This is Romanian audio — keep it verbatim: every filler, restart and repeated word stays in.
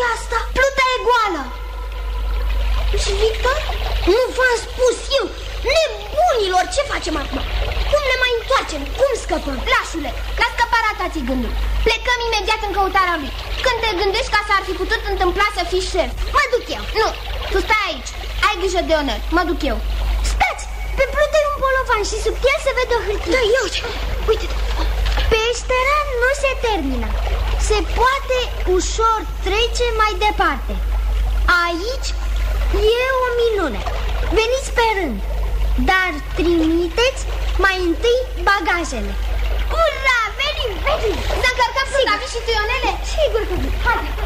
asta? Pluta e goală. Și Victor? Nu v-am spus eu. Nebunilor, ce facem acum? Cum ne mai întoarcem? Cum scăpăm? Lașule, la scăparea ta ți gândul. Plecăm imediat în căutarea lui. Când te gândești ca s-ar fi putut întâmpla să fii șef? Mă duc eu. Nu, tu stai aici. Ai grijă de onor, mă duc eu. Stați, pe plută e un bolovan și sub el se vede o hârtie. Da, ia uite, uite. Peștera nu se termină. Se poate ușor trece mai departe. Aici e o minune. Veniți pe rând, dar trimiteți mai întâi bagajele. Ura, venim, venim. Să încărcăm pluta și tionele? Sigur că vin. Hai.